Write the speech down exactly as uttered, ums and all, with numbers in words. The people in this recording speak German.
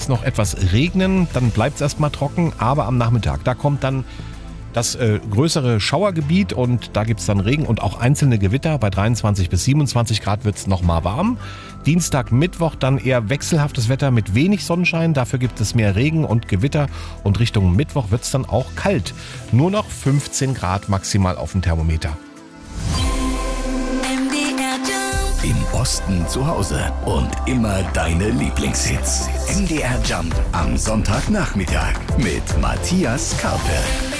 es noch etwas regnen, dann bleibt es erstmal trocken, aber am Nachmittag, da kommt dann das äh, größere Schauergebiet und da gibt es dann Regen und auch einzelne Gewitter. Bei dreiundzwanzig bis siebenundzwanzig Grad wird es nochmal warm. Dienstag, Mittwoch dann eher wechselhaftes Wetter mit wenig Sonnenschein. Dafür gibt es mehr Regen und Gewitter und Richtung Mittwoch wird es dann auch kalt. Nur noch fünfzehn Grad maximal auf dem Thermometer. Im Osten zu Hause und immer deine Lieblingshits. M D R Jump am Sonntagnachmittag mit Matthias Karpe.